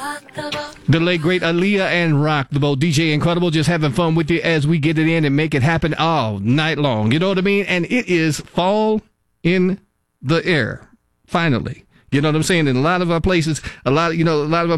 The late, great Aaliyah and Rock the Boat. DJ Incredible, just having fun with you as we get it in and make it happen all night long. You know what I mean? And it is fall in the air, finally. You know what I'm saying? In a lot of our places, a lot of our